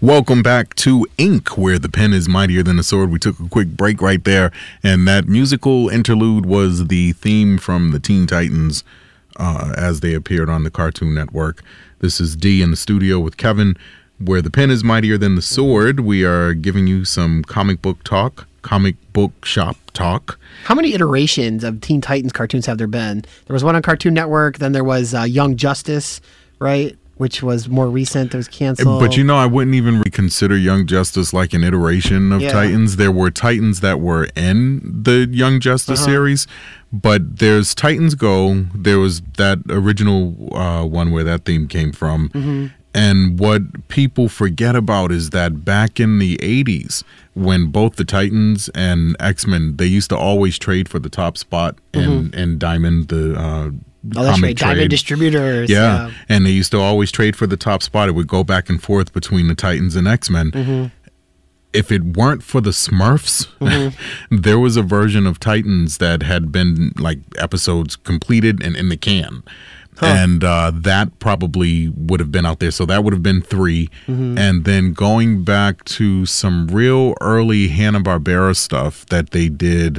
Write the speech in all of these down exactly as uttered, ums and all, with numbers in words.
Welcome back to Ink, where the pen is mightier than the sword. We took a quick break right there, and that musical interlude was the theme from the Teen Titans uh, as they appeared on the Cartoon Network. This is D in the studio with Kevin, where the pen is mightier than the sword. We are giving you some comic book talk, comic book shop talk. How many iterations of Teen Titans cartoons have there been? There was one on Cartoon Network, then there was uh, Young Justice, right? Which was more recent. It was canceled. But you know, I wouldn't even consider Young Justice like an iteration of Yeah. Titans. There were Titans that were in the Young Justice Uh-huh. series, but there's Titans Go. There was that original uh, one where that theme came from. Mm-hmm. And what people forget about is that back in the eighties, when both the Titans and X-Men, they used to always trade for the top spot in, Mm-hmm. in Diamond, the uh, Oh, that's comic right. Diamond trade. Distributors. Yeah. And they used to always trade for the top spot. It would go back and forth between the Titans and X-Men. Mm-hmm. If it weren't for the Smurfs, Mm-hmm. there was a version of Titans that had been like episodes completed and in the can. Huh. And uh, that probably would have been out there. So that would have been three. Mm-hmm. And then going back to some real early Hanna-Barbera stuff that they did,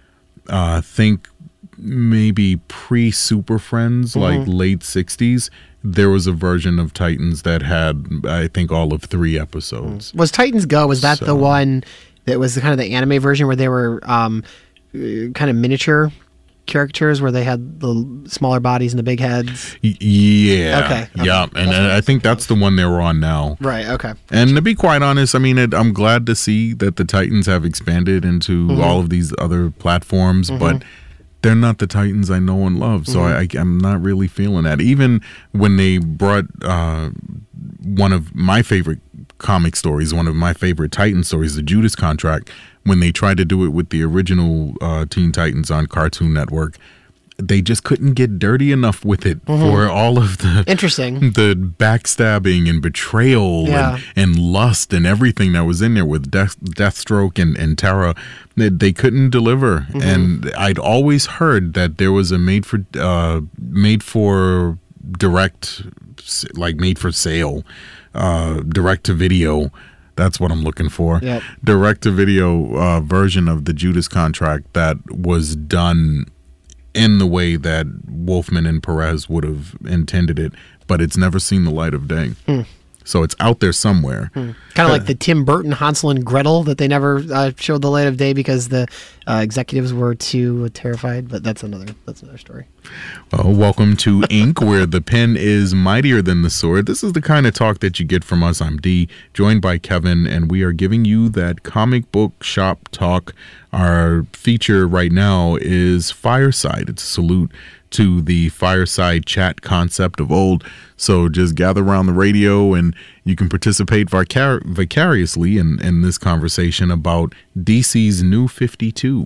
uh, think maybe pre-Super Friends, Mm-hmm. like late sixties, there was a version of Titans that had, I think, all of three episodes. Was Titans Go, was that So- the one that was the kind of the anime version where they were um, uh, kind of miniature characters where they had the smaller bodies and the big heads? Y- Yeah. Okay, okay. Yeah. And I I think that's the one they're on now. Right, okay. And to be quite honest, I mean, it, I'm glad to see that the Titans have expanded into Mm-hmm. all of these other platforms, but they're not the Titans I know and love. So Mm-hmm. I, I'm not really feeling that. Even when they brought uh, one of my favorite comic stories, one of my favorite Titan stories, the Judas Contract, when they tried to do it with the original uh, Teen Titans on Cartoon Network, they just couldn't get dirty enough with it for all of the Interesting. the backstabbing and betrayal Yeah. and, and lust and everything that was in there with Death, Deathstroke and, and Terra. They, they couldn't deliver. Mm-hmm. And I'd always heard that there was a made for uh, made for direct, like made for sale, uh, direct to video. That's what I'm looking for. Yep. Direct to video uh, version of the Judas Contract that was done in the way that Wolfman and Perez would have intended it, but it's never seen the light of day. So it's out there somewhere. Kind of like the Tim Burton Hansel and Gretel that they never uh, showed the light of day because the uh, executives were too terrified. But that's another that's another story. Well, welcome to Ink, where the pen is mightier than the sword. This is the kind of talk that you get from us. I'm D, joined by Kevin, and we are giving you that comic book shop talk. Our feature right now is Fireside. It's a salute to the fireside chat concept of old. So just gather around the radio and you can participate vicar- vicariously in, in this conversation about D C's New fifty-two.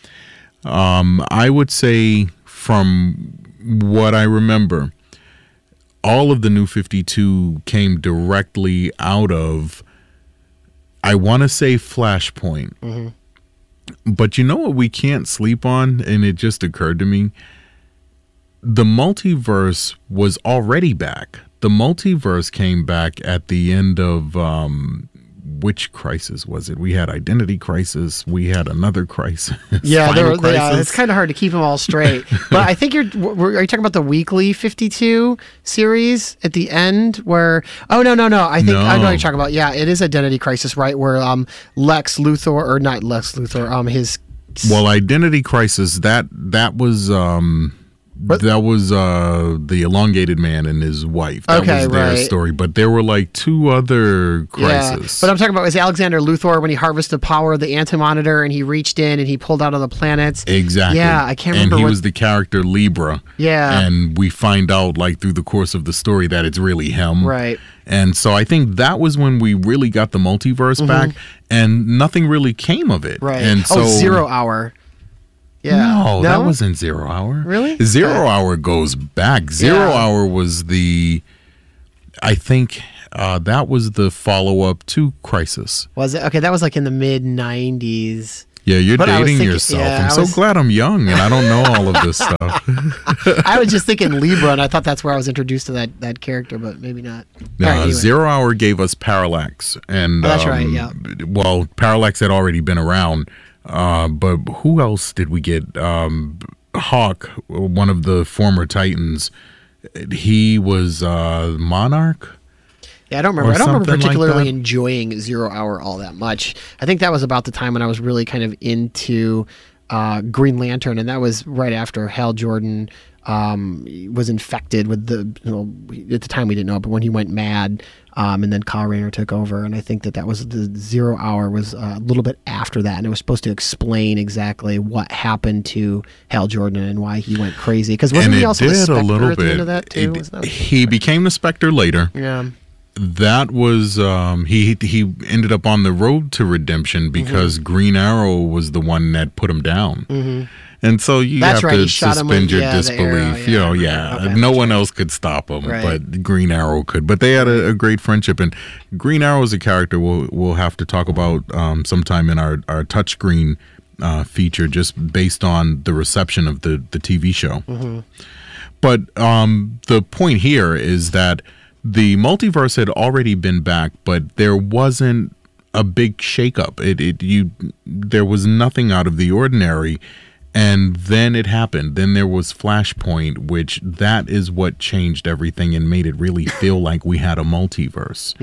Um, I would say from what I remember, all of the New fifty-two came directly out of, I want to say, Flashpoint. Mm-hmm. But you know what we can't sleep on? And it just occurred to me. The multiverse was already back. The multiverse came back at the end of um, which crisis was it? We had Identity Crisis. We had another crisis. Yeah, there Final were, yeah, Crisis. it's kind of hard to keep them all straight. But I think you're. Are you talking about the weekly fifty-two series at the end? Where oh no no no, I think I know No. what you're talking about. Yeah, it is Identity Crisis, right? Where um Lex Luthor or not Lex Luthor, um his Well, Identity Crisis, that that was um But- that was uh the elongated man and his wife. That Okay, was their right. story. But there were like two other yeah. crises. But I'm talking about was Alexander Luthor when he harvested the power of the Anti-Monitor and he reached in and he pulled out of the planets. Exactly. Yeah, I can't And remember he what- was the character Libra. Yeah. And we find out like through the course of the story that it's really him. Right. And so I think that was when we really got the multiverse back and nothing really came of it. Mm-hmm. Right. And so oh, Zero Hour. Yeah. No, that wasn't Zero Hour. Really? Zero Okay. Hour goes back. Zero Yeah. Hour was the, I think uh, that was the follow up to Crisis. Was it? Okay, that was like in the mid nineties. Yeah, you're But I was dating thinking- yourself. yeah, I'm I so was- glad I'm young and I don't know all of this stuff. I was just thinking Libra, and I thought that's where I was introduced to that, that character, but maybe not. No, All right, anyway. Zero Hour gave us Parallax, and Oh, that's um, right, yeah. Well, Parallax had already been around, uh, but who else did we get? Um, Hawk, one of the former Titans. He was uh, Monarch. Yeah, I don't remember. Or I don't remember something like particularly that. enjoying Zero Hour all that much. I think that was about the time when I was really kind of into uh, Green Lantern, and that was right after Hal Jordan um, was infected with the. You know, at the time we didn't know, but when he went mad, um, and then Kyle Rayner took over, and I think that that was the Zero Hour was uh, a little bit after that, and it was supposed to explain exactly what happened to Hal Jordan and why he went crazy. Because wasn't and he it also the did Spectre a little at the bit. end of that too? It- Wasn't that- he became the Spectre later. yeah. That was um, he. He ended up on the road to redemption because Mm-hmm. Green Arrow was the one that put him down. Mm-hmm. And so you That's have right, he to shot him suspend with- your yeah, the disbelief. arrow, you yeah, know, I yeah. remember. Okay, no that's one else could stop him, Right. but Green Arrow could. But they had a, a great friendship, and Green Arrow is a character we'll we'll have to talk about um, sometime in our our touchscreen uh, feature, just based on the reception of the the T V show. Mm-hmm. But um, the point here is that the multiverse had already been back, but there wasn't a big shakeup. It, it, you, there was nothing out of the ordinary, and then it happened. Then there was Flashpoint, which that is what changed everything and made it really feel like we had a multiverse.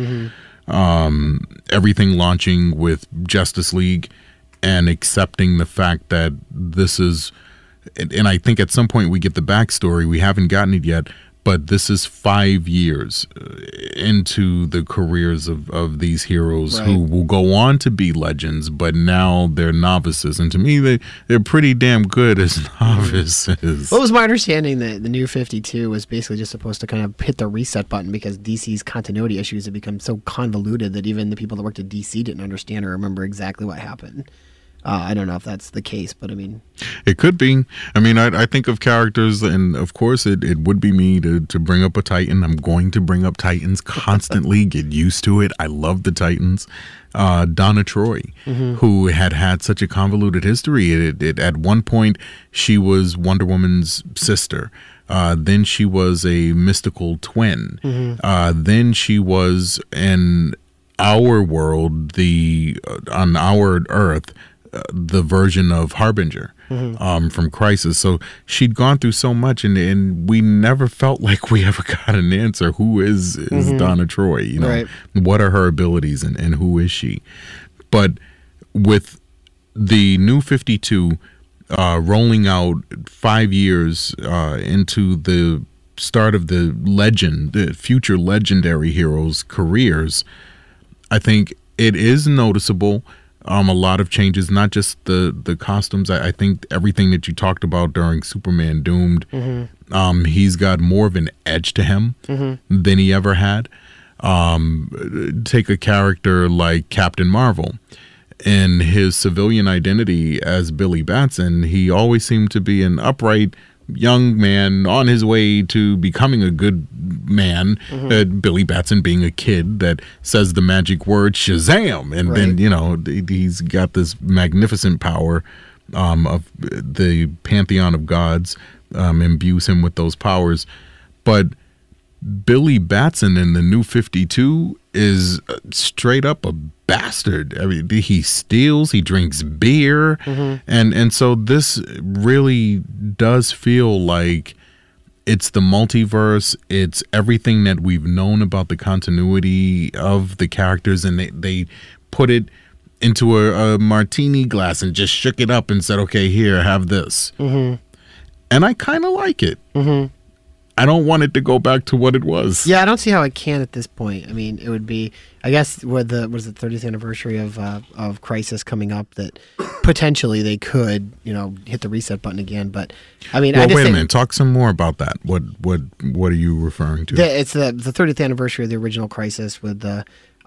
Um, everything launching with Justice League and accepting the fact that this is. And, and I think at some point we get the backstory. We haven't gotten it yet, but this is five years uh, into the careers of, of these heroes who Right. will go on to be legends, but now they're novices. And to me, they, they're pretty damn good as novices. What was my understanding that the new fifty-two was basically just supposed to kind of hit the reset button because D C's continuity issues had become so convoluted that even the people that worked at D C didn't understand or remember exactly what happened. Uh, I don't know if that's the case, but I mean, It could be. I mean, I, I think of characters, and of course, it, it would be me to, to bring up a Titan. I'm going to bring up Titans constantly. Get used to it. I love the Titans. Uh, Donna Troy, who had had such a convoluted history. It, it, at one point, she was Wonder Woman's sister. Uh, then she was a mystical twin. Uh, then she was in our world, the uh, on our Earth, uh, the version of Harbinger um, from Crisis. So she'd gone through so much, and, and we never felt like we ever got an answer. Who is is Donna Troy? You know, Right. what are her abilities, and, and who is she? But with the new fifty-two uh, rolling out five years uh, into the start of the legend, the future legendary heroes' careers, I think it is noticeable. Um, a lot of changes, not just the the costumes. I, I think everything that you talked about during Superman Doomed, um, he's got more of an edge to him than he ever had. Um, take a character like Captain Marvel. In his civilian identity as Billy Batson, he always seemed to be an upright young man on his way to becoming a good man. Uh, Billy Batson being a kid that says the magic word Shazam, and then Right. you know th- he's got this magnificent power um, of the pantheon of gods um, imbues him with those powers. But Billy Batson in the new fifty-two is uh, straight up a bastard. I mean, he steals, he drinks beer, and and so this really does feel like it's the multiverse. It's everything that we've known about the continuity of the characters, and they they put it into a, a martini glass and just shook it up and said, "Okay, here, have this." And I kind of like it. I don't want it to go back to what it was. yeah, I don't see how it can at this point. I mean, it would be, I guess, with the was the thirtieth anniversary of uh, of Crisis coming up, that potentially they could, you know, hit the reset button again. But I mean, I Well, just wait a think minute. Talk some more about that. What what what are you referring to? the, it's the the thirtieth anniversary of the original Crisis with the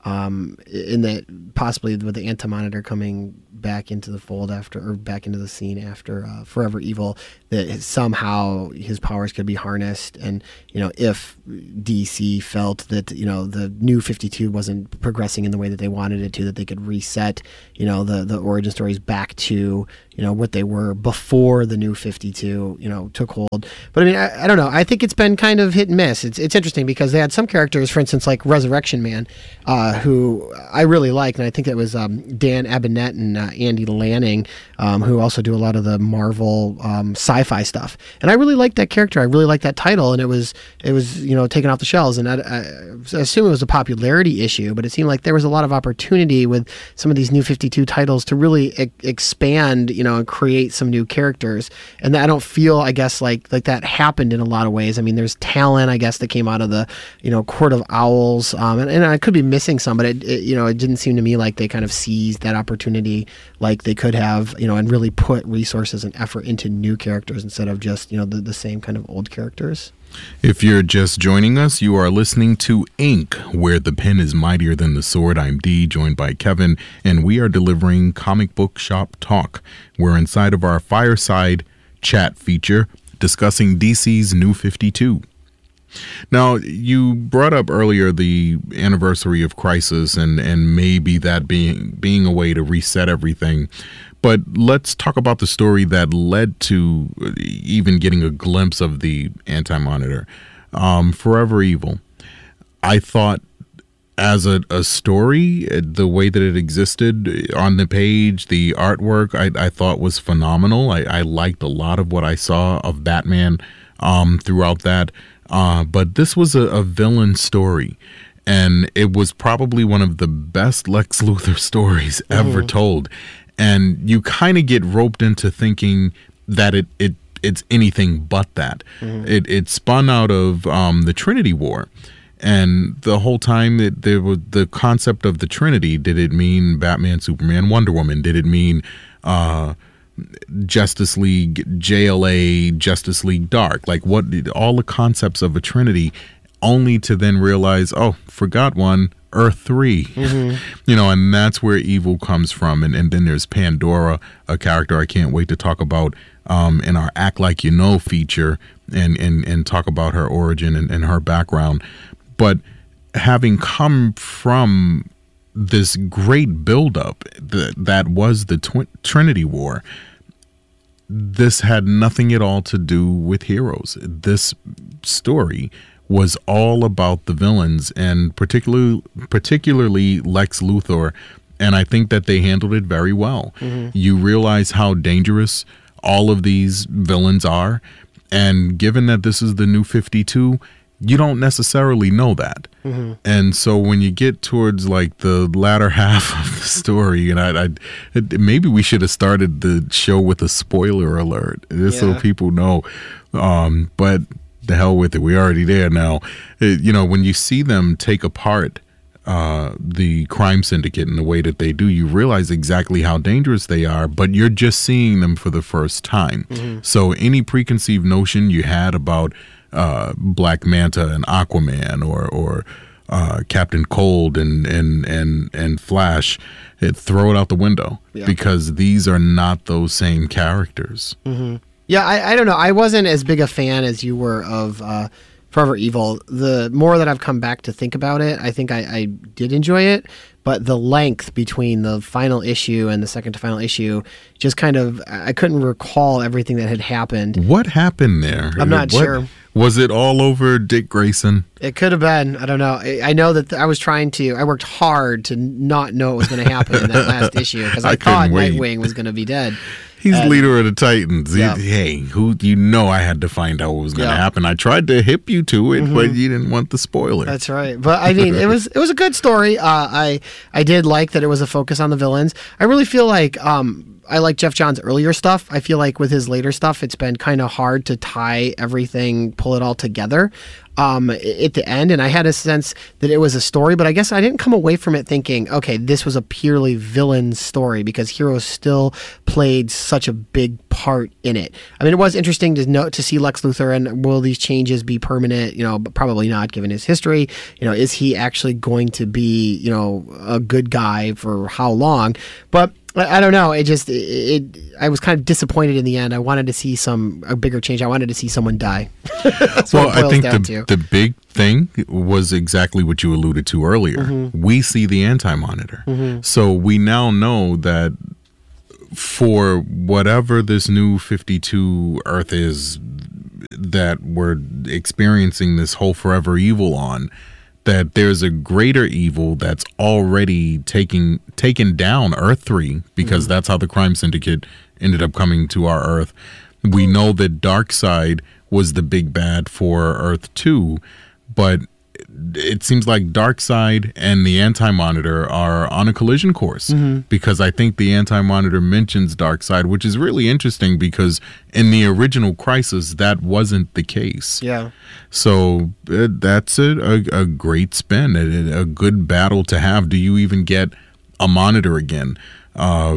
um, in that possibly with the Anti-Monitor coming back into the fold after, or back into the scene after uh, Forever Evil, that somehow his powers could be harnessed. And, you know, if D C felt that, you know, the New fifty-two wasn't progressing in the way that they wanted it to, that they could reset, you know, the, the origin stories back to, you know, what they were before the New fifty-two, you know, took hold. But I mean, I, I don't know. I think it's been kind of hit and miss. It's it's interesting because they had some characters, for instance, like Resurrection Man, uh, who I really liked, and I think that was um, Dan Abnett and uh, Andy Lanning, um, who also do a lot of the Marvel um, sci-fi stuff. And I really liked that character. I really liked that title, and it was it was you know taken off the shelves. And I, I assume it was a popularity issue, but it seemed like there was a lot of opportunity with some of these New fifty-two titles to really e- expand, you know, and create some new characters. And I don't feel, I guess, like like that happened in a lot of ways. I mean, there's talent, I guess, that came out of the, you know, Court of Owls, um, and, and I could be missing some, but it, it, you know, it didn't seem to me like they kind of seized that opportunity like they could have, you know, and really put resources and effort into new characters instead of just, you know, the, the same kind of old characters. If you're just joining us, you are listening to Ink, where the pen is mightier than the sword. I'm Dee, joined by Kevin, and we are delivering Comic Book Shop Talk. We're inside of our fireside chat feature discussing D C's New fifty-two. Now, you brought up earlier the anniversary of Crisis and, and maybe that being being a way to reset everything. But let's talk about the story that led to even getting a glimpse of the Anti-Monitor. Um, Forever Evil. I thought as a, a story, the way that it existed on the page, the artwork, I, I thought was phenomenal. I, I liked a lot of what I saw of Batman um, throughout that. Uh, but this was a, a villain story. And it was probably one of the best Lex Luthor stories ever mm-hmm. told. And you kind of get roped into thinking that it, it it's anything but that. Mm-hmm. It it spun out of um, the Trinity War. And the whole time that there was the concept of the Trinity, did it mean Batman, Superman, Wonder Woman? Did it mean uh, Justice League, J L A, Justice League Dark? Like what all the concepts of a Trinity, only to then realize, oh, forgot one. Earth three, mm-hmm. you know, and that's where evil comes from. And, and then there's Pandora, a character I can't wait to talk about um, in our Act Like You Know feature and, and, and talk about her origin and, and her background. But having come from this great buildup that, that was the tw- Trinity War, this had nothing at all to do with heroes. This story was all about the villains, and particularly particularly Lex Luthor, and I think that they handled it very well. Mm-hmm. You realize how dangerous all of these villains are, and given that this is the New fifty-two, you don't necessarily know that. Mm-hmm. And so when you get towards like the latter half of the story, and I, I maybe we should have started the show with a spoiler alert, just yeah. so people know. Um, but the hell with it, we're already there now. It, you know, when you see them take apart uh, the crime syndicate in the way that they do, you realize exactly how dangerous they are, but you're just seeing them for the first time. Mm-hmm. So any preconceived notion you had about uh, Black Manta and Aquaman or or uh, Captain Cold and and and and Flash, it, throw it out the window yeah. because these are not those same characters. Mm-hmm. Yeah, I, I don't know. I wasn't as big a fan as you were of uh, Forever Evil. The more that I've come back to think about it, I think I, I did enjoy it. But the length between the final issue and the second to final issue just kind of, I couldn't recall everything that had happened. What happened there? I'm not what, sure. Was it all over Dick Grayson? It could have been. I don't know. I, I know that th- I was trying to, I worked hard to not know what was going to happen in that last issue because I, I thought Nightwing was going to be dead. He's and, leader of the Titans. Yeah. He, hey, who you know I had to find out what was going to yeah. happen. I tried to hip you to it, mm-hmm. but you didn't want the spoiler. That's right. But I mean, it was it was a good story. Uh, I I did like that it was a focus on the villains. I really feel like um, I like Jeff Johns' earlier stuff. I feel like with his later stuff, it's been kind of hard to tie everything, pull it all together um, at the end. And I had a sense that it was a story, but I guess I didn't come away from it thinking, okay, this was a purely villain story, because Heroes still played such a big part in it. I mean, it was interesting to note to see Lex Luthor, and will these changes be permanent? You know, but probably not, given his history. You know, is he actually going to be, you know, a good guy for how long? But I don't know. It just, it, it, I was kind of disappointed in the end. I wanted to see some, a bigger change. I wanted to see someone die. That's well, what it boils I think down the, to. the big thing was exactly what you alluded to earlier. Mm-hmm. We see the Anti-Monitor. Mm-hmm. So we now know that for whatever this new fifty-two Earth is that we're experiencing this whole forever evil on, that there's a greater evil that's already taking taken down Earth three, because mm-hmm. that's how the crime syndicate ended up coming to our Earth. We know that Darkseid was the big bad for Earth two, but it seems like Darkseid and the Anti-Monitor are on a collision course, mm-hmm. because I think the Anti-Monitor mentions Darkseid, which is really interesting because in the original Crisis, that wasn't the case. Yeah. So uh, that's a, a, a great spin, a, a good battle to have. Do you even get a Monitor again? Uh,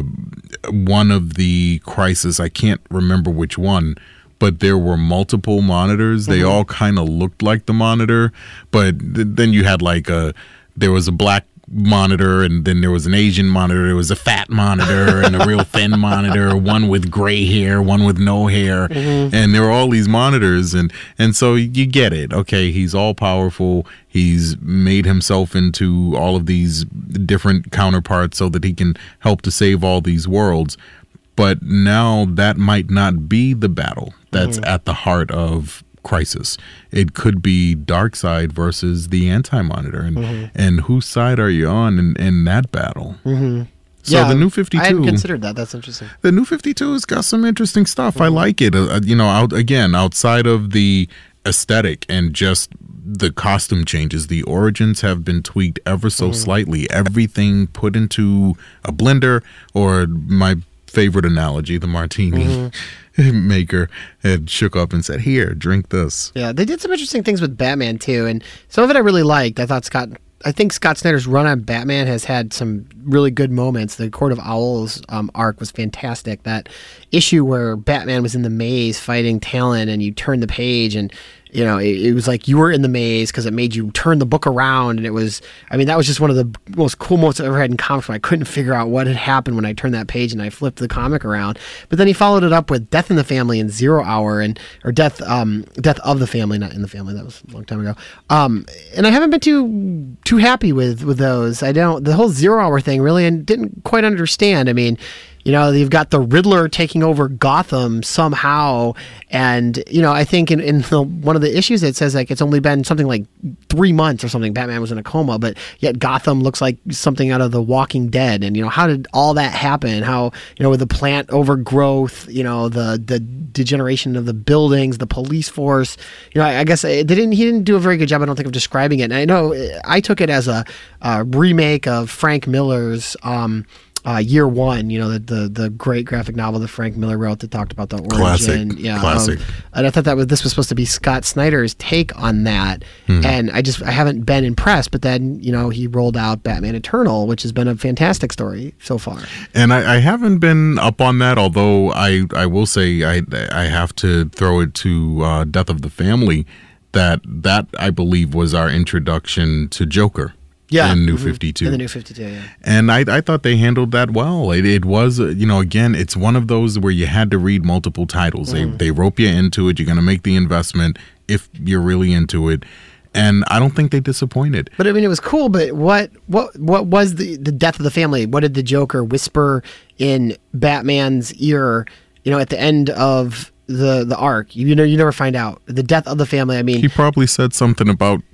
one of the Crisis, I can't remember which one, but there were multiple monitors. They mm-hmm. all kind of looked like the Monitor, but th- then you had like a, there was a black monitor, and then there was an Asian monitor, there was a fat monitor and a real thin monitor, one with gray hair, one with no hair, mm-hmm. and there were all these monitors, and and so you get it. Okay, he's all powerful. He's made himself into all of these different counterparts so that he can help to save all these worlds. But now that might not be the battle that's mm-hmm. at the heart of Crisis. It could be Darkseid versus the Anti-Monitor, and mm-hmm. and whose side are you on in, in that battle? Mm-hmm. So yeah, the new fifty-two. I hadn't considered that. That's interesting. The new fifty-two has got some interesting stuff. Mm-hmm. I like it. Uh, you know, out again outside of the aesthetic and just the costume changes, the origins have been tweaked ever so mm-hmm. slightly. Everything put into a blender, or my favorite analogy, the martini mm-hmm. maker had shook up and said, "Here, drink this." Yeah, they did some interesting things with Batman too, and some of it I really liked. I thought Scott, I think Scott Snyder's run on Batman has had some really good moments. The Court of Owls um, arc was fantastic. That issue where Batman was in the maze fighting Talon, and you turn the page, and you know, it, it was like you were in the maze because it made you turn the book around. And it was, I mean, that was just one of the most cool moments I've ever had in comics, where I couldn't figure out what had happened when I turned that page and I flipped the comic around. But then he followed it up with Death in the Family and Zero Hour, and or Death um, Death of the Family, not in the Family. That was a long time ago. Um, and I haven't been too too happy with, with those. I don't, the whole Zero Hour thing really, and didn't quite understand. I mean, you know, you've got the Riddler taking over Gotham somehow. And, you know, I think in, in the, one of the issues it says like it's only been something like three months or something. Batman was in a coma, but yet Gotham looks like something out of The Walking Dead. And, you know, how did all that happen? How, you know, with the plant overgrowth, you know, the, the degeneration of the buildings, the police force, you know, I, I guess they didn't, he didn't do a very good job, I don't think, of describing it. And I know I took it as a, a remake of Frank Miller's, um, Uh, Year One, you know, the, the the great graphic novel that Frank Miller wrote that talked about the origin. Classic. Yeah, Classic. Of, and I thought that was this was supposed to be Scott Snyder's take on that. Mm-hmm. And I just I haven't been impressed. But then, you know, he rolled out Batman Eternal, which has been a fantastic story so far. And I, I haven't been up on that, although I I will say I I have to throw it to uh, Death of the Family. That that I believe was our introduction to Joker. Yeah, in New mm-hmm. fifty-two. In the New fifty-two, yeah. And I, I thought they handled that well. It, it was, uh, you know, again, it's one of those where you had to read multiple titles. Mm-hmm. They they rope you into it. You're going to make the investment if you're really into it. And I don't think they disappointed. But I mean, it was cool. But what what what was the the Death of the Family? What did the Joker whisper in Batman's ear? You know, at the end of the the arc, you know, you never find out the Death of the Family. I mean, he probably said something about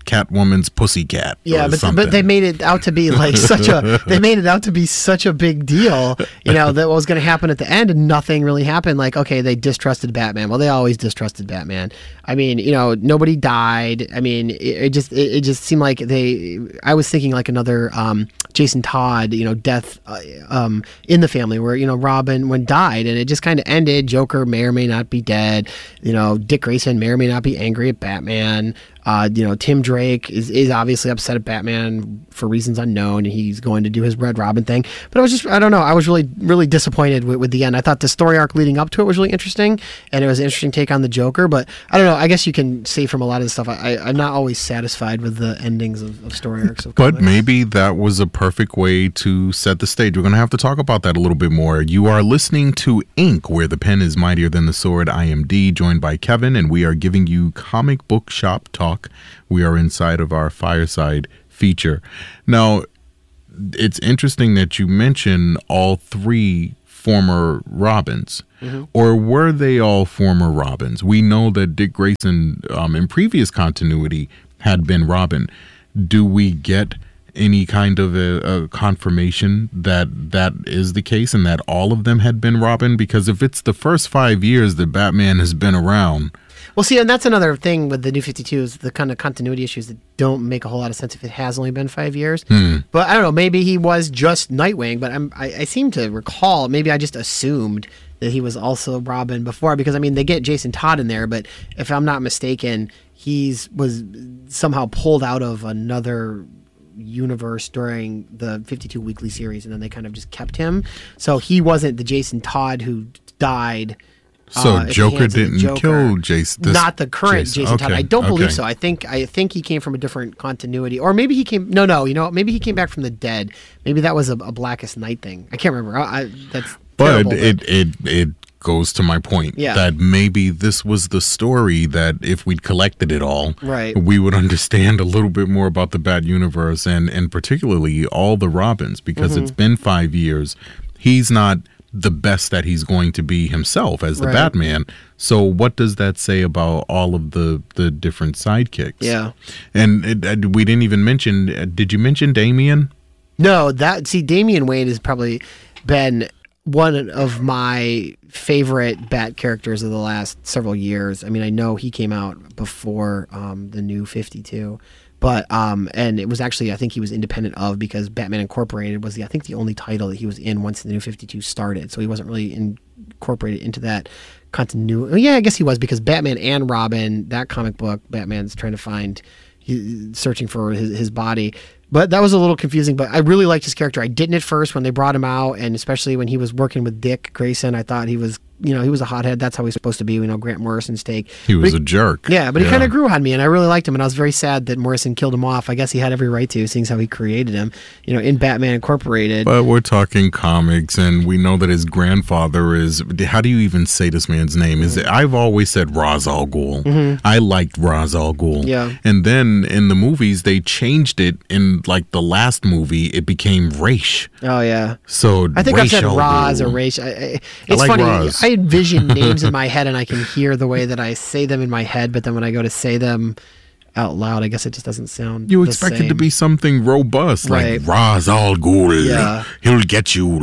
Catwoman's pussycat. Yeah, or but something. but they made it out to be like such a they made it out to be such a big deal, you know, that what was going to happen at the end, and nothing really happened. Like, okay, they distrusted Batman. Well, they always distrusted Batman. I mean, you know, nobody died. I mean, it, it just it, it just seemed like they. I was thinking like another um, Jason Todd, you know, death uh, um, in the family, where you know Robin when died, and it just kind of ended. Joker may or may not be dead. You know, Dick Grayson may or may not be angry at Batman. Uh, you know, Tim Drake is, is obviously upset at Batman for reasons unknown, and he's going to do his Red Robin thing. But I was just, I don't know, I was really, really disappointed with, with the end. I thought the story arc leading up to it was really interesting, and it was an interesting take on the Joker. But I don't know, I guess you can say from a lot of the stuff, I, I, I'm not always satisfied with the endings of, of story arcs. Of but maybe that was a perfect way to set the stage. We're going to have to talk about that a little bit more. You are listening to Ink, where the pen is mightier than the sword. I am D, joined by Kevin, and we are giving you comic book shop talk. We are inside of our fireside feature. Now, it's interesting that you mention all three former Robins. Mm-hmm. Or were they all former Robins? We know that Dick Grayson, um, in previous continuity, had been Robin. Do we get any kind of a, a confirmation that that is the case and that all of them had been Robin? Because if it's the first five years that Batman has been around... Well, see, and that's another thing with the New fifty-two is the kind of continuity issues that don't make a whole lot of sense if it has only been five years. Hmm. But I don't know, maybe he was just Nightwing, but I'm, I, I seem to recall, maybe I just assumed that he was also Robin before, because, I mean, they get Jason Todd in there, but if I'm not mistaken, he's was somehow pulled out of another universe during the fifty-two weekly series, and then they kind of just kept him. So he wasn't the Jason Todd who died... So uh, Joker didn't Joker. kill Jason. This Not the current Jason, Jason okay, Todd. I don't believe okay. so. I think I think he came from a different continuity, or maybe he came. No, no. You know, maybe he came back from the dead. Maybe that was a, a Blackest Night thing. I can't remember. I, I, that's but terrible, it but it it goes to my point Yeah. that maybe this was the story that if we'd collected it all, Right. we would understand a little bit more about the Bat universe and and particularly all the Robins, because Mm-hmm. it's been five years. He's not the best that he's going to be himself as the Right. Batman. So what does that say about all of the the different sidekicks? Yeah. And it, uh, we didn't even mention, uh, did you mention Damian? No, that see, Damian Wayne has probably been one of my favorite Bat characters of the last several years. I mean, I know he came out before um, the New fifty-two. But um, and it was actually, I think he was independent of, because Batman Incorporated was the I think the only title that he was in once the New fifty-two started. So he wasn't really incorporated into that continuity. Yeah, I guess he was, because Batman and Robin, that comic book, Batman's trying to find, he's searching for his, his body. But that was a little confusing, but I really liked his character. I didn't at first when they brought him out, and especially when he was working with Dick Grayson, I thought he was, you know, he was a hothead. That's how he's supposed to be, you know, Grant Morrison's take. He was But a jerk. Yeah, but he kind of grew on me, and I really liked him, and I was very sad that Morrison killed him off. I guess he had every right to, seeing how he created him, you know, in Batman Incorporated. But we're talking comics, and we know that his grandfather is, how do you even say this man's name? Is it, I've always said Ra's al Ghul. Mm-hmm. I liked Ra's al Ghul. Yeah. And then in the movies, they changed it. In like the last movie, it became Raish. Oh, yeah. So I think I've said Ra's al Raz or Ghul. Raish. I, I, it's like funny. Raz. I envision names in my head, and I can hear the way that I say them in my head, but then when I go to say them out loud, I guess it just doesn't sound You the expect same. it to be something robust, Right. like Ra's al Ghul. Yeah. He'll get you,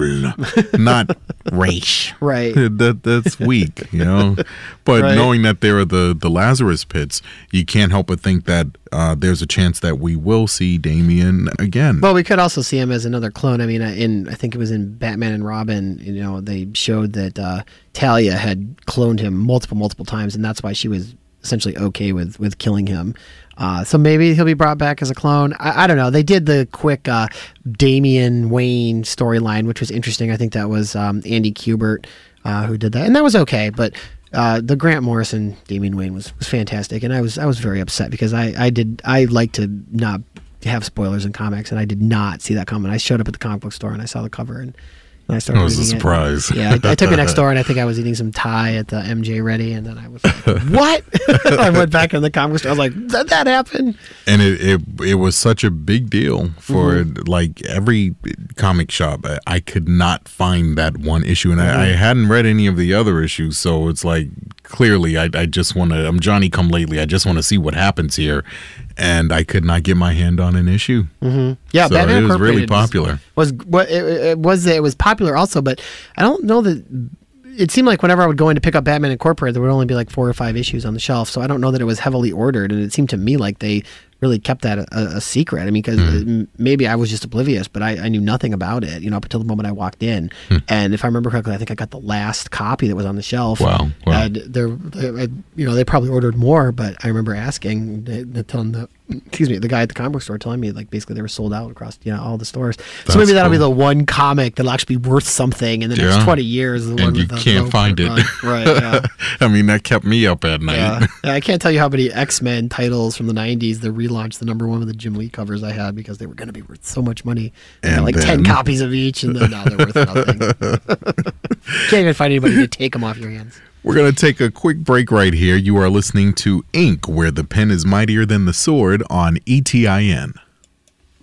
not Raish. Right. That that's weak, you know. But Right. knowing that there are the the Lazarus pits, you can't help but think that uh, there's a chance that we will see Damian again. Well, we could also see him as another clone. I mean, in I think it was in Batman and Robin, you know, they showed that uh, Talia had cloned him multiple, multiple times, and that's why she was essentially okay with, with killing him. Uh, so maybe he'll be brought back as a clone. I, I don't know. They did the quick uh, Damian Wayne storyline, which was interesting. I think that was um, Andy Kubert uh, who did that, and that was okay. But uh, the Grant Morrison Damian Wayne was, was fantastic, and I was I was very upset because I, I did I like to not have spoilers in comics, and I did not see that coming. I showed up at the comic book store and I saw the cover, and And I started It was a reading it. surprise. Yeah, I, I took it next door, and I think I was eating some Thai at the M J Ready, and then I was like, "What?" I went back in the comic store. I was like, "Did that happen?" And it, it it was such a big deal for Mm-hmm. like every comic shop. I, I could not find that one issue, and Mm-hmm. I, I hadn't read any of the other issues, so it's like clearly I, I just want to, I'm Johnny come lately. I just want to see what happens here. And I could not get my hand on an issue. Mm-hmm. Yeah, so Batman it was really Incorporated popular. Was, was it, it was it was popular also, but I don't know that. It seemed like whenever I would go in to pick up Batman Incorporated, there would only be like four or five issues on the shelf. So I don't know that it was heavily ordered, and it seemed to me like they really kept that a, a secret. I mean, because mm. maybe I was just oblivious, but I, I knew nothing about it, you know, up until the moment I walked in. Mm. And if I remember correctly, I think I got the last copy that was on the shelf. Wow. wow. And they're, they, you know, they probably ordered more, but I remember asking, telling the, excuse me, the guy at the comic book store telling me, like, basically they were sold out across, you know, all the stores. That's so maybe that'll cool. be the one comic that'll actually be worth something in the next yeah. twenty years. The and one you can't find it. Run. Right, yeah. I mean, that kept me up at night. Yeah. Yeah, I can't tell you how many X-Men titles from the nineties, the relaunch, the number one with the Jim Lee covers I had because they were going to be worth so much money. And got like then, ten copies of each, and then now they're worth nothing. Can't even find anybody to take them off your hands. We're going to take a quick break right here. You are listening to Ink, where the pen is mightier than the sword on E T I N.